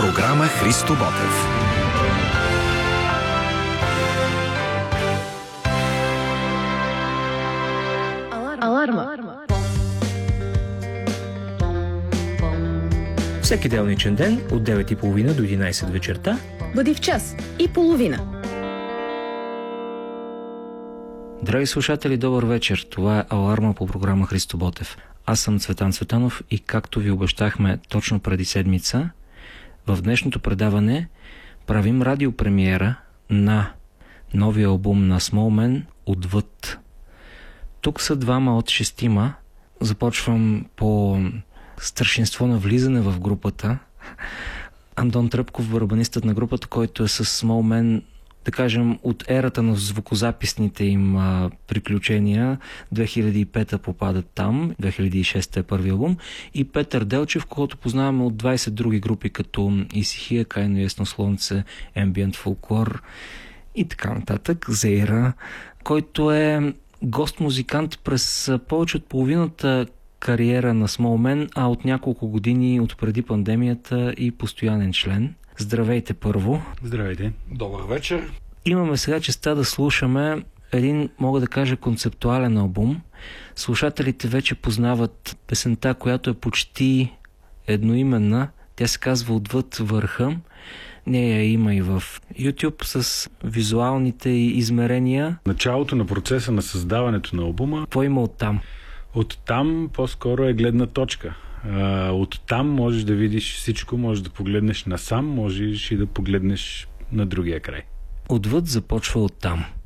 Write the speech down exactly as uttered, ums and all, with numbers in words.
Програма Христо Ботев. Аларма. Всеки делничен ден от девет и половина до единайсет вечерта Бъди в час и половина. Драги слушатели, добър вечер. Това е Аларма по програма Христо Ботев. Аз съм Цветан Цветанов и както ви обещахме точно преди седмица, в днешното предаване правим радиопремиера на новия албум на Small Man "Отвъд". Тук са двама от шестима. Започвам по старшинство на влизане в групата. Антон Тръпков, барабанистът на групата, който е с Small Man, да кажем, от ерата на звукозаписните им а, приключения. две хиляди и пета попадат там, две хиляди и шеста е първи албум. И Петър Делчев, когото познаваме от двайсет други групи, като Исихия, Кайно ясно слънце, Ambient Folklore и така нататък. Зейра, който е гост-музикант през повече от половината кариера на Small Man, а от няколко години от преди пандемията и постоянен член. Здравейте първо. Здравейте. Добър вечер. Имаме сега честа да слушаме един, мога да кажа, концептуален албум. Слушателите вече познават песента, която е почти едноименна. Тя се казва "Отвъд върха". Нея има и в YouTube с визуалните измерения. Началото на процеса на създаването на албума. Какво има оттам? Оттам по-скоро е гледна точка. Оттам можеш да видиш всичко, можеш да погледнеш насам, можеш и да погледнеш на другия край. Отвъд започва оттам.